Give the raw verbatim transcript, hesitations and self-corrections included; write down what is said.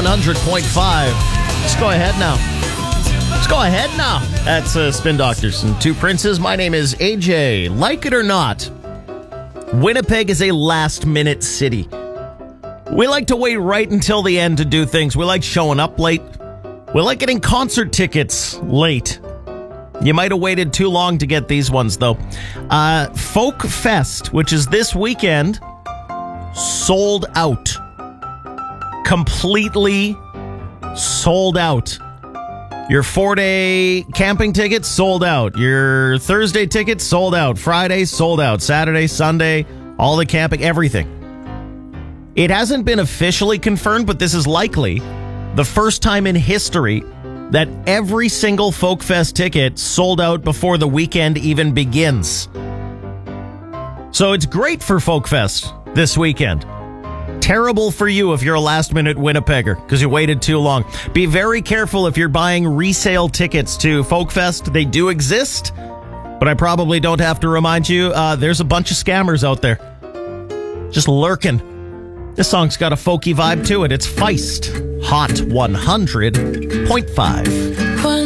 hundred point five. Let's go ahead now. Let's go ahead now. That's uh, Spin Doctors and Two Princes. My name is A J. Like it or not, Winnipeg is a last-minute city. We like to wait right until the end to do things. We like showing up late. We like getting concert tickets late. You might have waited too long to get these ones, though. Uh, Folk Fest, which is this weekend, sold out. Completely sold out. Your four-day camping tickets sold out. Your Thursday tickets sold out. Friday sold out. Saturday, Sunday, all the camping, everything. It hasn't been officially confirmed, but this is likely the first time in history that every single Folk Fest ticket sold out before the weekend even begins. So it's great for Folk Fest this weekend. Terrible for you if you're a last-minute Winnipegger because you waited too long. Be very careful if you're buying resale tickets to Folk Fest. They do exist, but I probably don't have to remind you, uh, there's a bunch of scammers out there just lurking. This song's got a folky vibe to it. It's Feist, Hot one hundred point five.